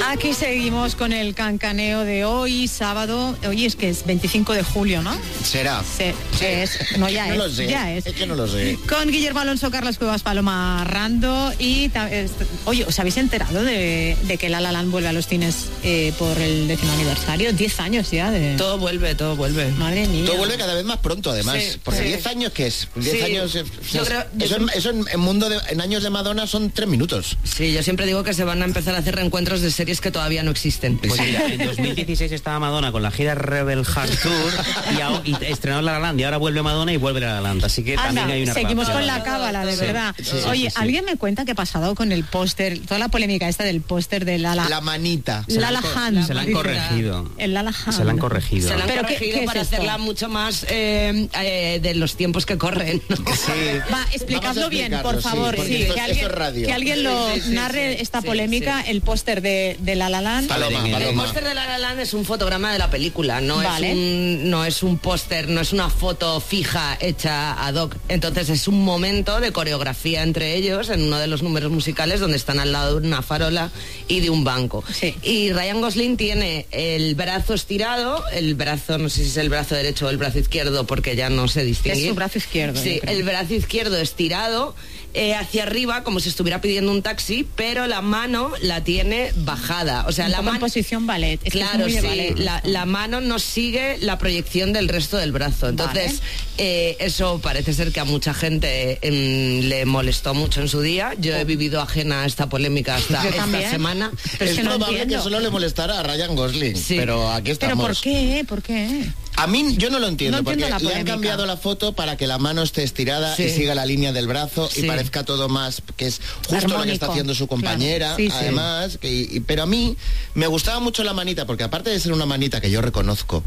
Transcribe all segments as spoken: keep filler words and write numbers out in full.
Aquí seguimos con el cancaneo de hoy, sábado. Hoy es que es veinticinco de julio, ¿no? Será. Se, se es, no, ya no es. Lo sé, ya es. Es que no lo sé. Con Guillermo Alonso, Carlos Cuevas, Paloma Rando y... Eh, oye, ¿os habéis enterado de, de que La La Land vuelve a los cines eh, por el décimo aniversario? Diez años ya de... Todo vuelve, todo vuelve. Madre mía. Todo vuelve cada vez más pronto, además. Sí, porque sí. diez años, ¿qué es? Diez Sí. años... eh, Yo creo- yo eso, creo- eso en, en mundo de, en años de Madonna son tres minutos. Sí, yo siempre digo que se van a empezar a hacer reencuentros de series que todavía no existen. Pues mira, en dos mil dieciséis estaba Madonna con la gira Rebel Heart Tour y, a- y estrenó La La Land y ahora vuelve Madonna y vuelve La La Land, así que Anda, también hay una seguimos relación. con la cábala, de Sí, verdad. sí, sí, Oye, sí, sí. ¿alguien me cuenta qué ha pasado con el póster, toda la polémica esta del póster de Lala? La manita. Se la Lala han co- Hand. se la han dice. corregido. El Lala Hand. Se la han corregido. Se la han ¿Pero qué- corregido qué es para esto? hacerla mucho más eh, eh, de los tiempos que corren, ¿no? Va, explicadlo Vamos a bien, explicarlo, por sí, favor. porque Sí, esto- que, esto alguien, es radio. que alguien lo Sí, sí, sí, narre sí, esta sí, polémica, sí. el póster de, de La La Land. Paloma, El El Paloma. póster de La La Land es un fotograma de la película, no Vale. es un, no es un póster, no es una foto fija hecha ad hoc. Entonces es un momento de coreografía entre ellos en uno de los números musicales donde están al lado de una farola y de un banco. Sí. Y Ryan Gosling tiene el brazo estirado, el brazo, no sé si es el brazo derecho o el brazo izquierdo porque ya no se distingue. Es su brazo izquierdo, Sí, yo creo. el brazo izquierdo estirado eh, hacia arriba como si estuviera pidiendo un taxi, pero la mano la tiene bajada. O sea, Un la poco en mano... posición ballet. Es que es Claro, muy de sí, ballet. la, la mano no sigue la proyección del resto del brazo. Entonces, eh, eso parece ser que a mucha gente em, le molestó mucho en su día. Yo he vivido ajena a esta polémica hasta Yo esta también. semana. Pero Es es que no probable entiendo. que solo le molestara a Ryan Gosling, Sí. pero aquí ¿Pero estamos. por qué? ¿Por qué? A mí yo no lo entiendo, No entiendo porque la le han polémica. cambiado la foto para que la mano esté estirada Sí. y siga la línea del brazo y Sí. parezca todo más, que es justo lo que está Armónico. haciendo su compañera, Claro. Sí, sí. además, que- y- pero a mí me gustaba mucho la manita, porque aparte de ser una manita que yo reconozco,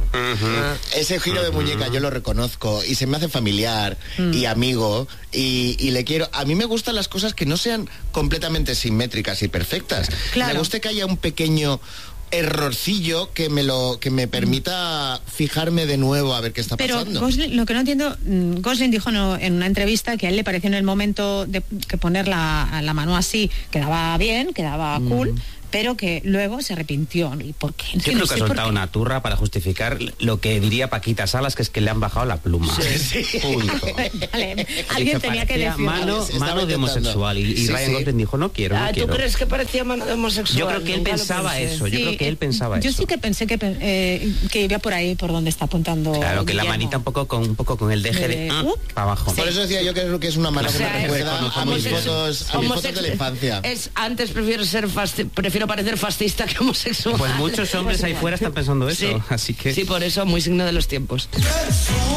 ese giro de muñeca yo lo reconozco y se me hace familiar Mm. y amigo y, y le quiero, a mí me gustan las cosas que no sean completamente simétricas y perfectas, Claro. me gusta que haya un pequeño errorcillo que me lo que me permita fijarme de nuevo a ver qué está Pero pasando. Gosling, lo que no entiendo, mm, Gosling dijo no, en una entrevista que a él le pareció en el momento de que poner la, la mano así quedaba bien, quedaba cool, pero que luego se arrepintió. ¿Y por qué? Es Yo que no creo que ha sé por soltado qué. una turra para justificar lo que diría Paquita Salas, que es que le han bajado la pluma. Punto. Vale, Y alguien tenía que parecía decirlo. mano, Estaba mano de intentando. homosexual y, y Sí, Ryan sí. Gosling dijo no quiero, no Ah, ¿tú quiero. crees que parecía mano de homosexual? Yo creo que él Nunca lo pensaba pensé. eso, yo Sí, creo que él eh, pensaba yo eso. sí que pensé que, pen- eh, que iba por ahí, por donde está apuntando. Claro, que la Guillermo. manita un poco con un poco con el deje de, De- ah, uh. para abajo. Por eso decía yo que creo que es una mano O que sea, me es- recuerda a mis homosexual- fotos, a mis fotos de la infancia. Es antes prefiero ser fasti- prefiero parecer fascista que homosexual. Pues muchos hombres ahí fuera están pensando eso, Sí. así que Sí, por eso muy signo de los tiempos.